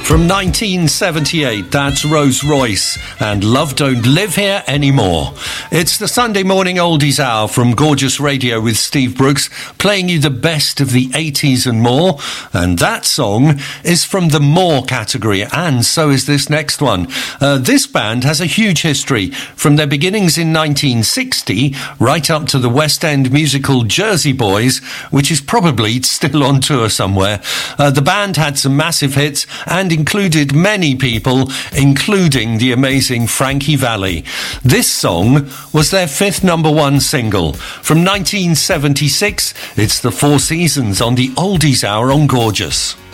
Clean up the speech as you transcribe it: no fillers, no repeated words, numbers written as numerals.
From 1978, that's Rose Royce and Love Don't Live Here Anymore. It's the Sunday Morning Oldies Hour from Gorgeous Radio with Steve Brooks, playing you the best of the 80s and more. And that song is from the more category, and so is this next one. This band has a huge history, from their beginnings in 1960 right up to the West End musical Jersey Boys, which is probably still on tour somewhere. The band had some massive hits and included many people, including the amazing Frankie Valli. This song was their fifth #1 single. From 1976, it's the Four Seasons on the Oldies Hour on Gorgeous.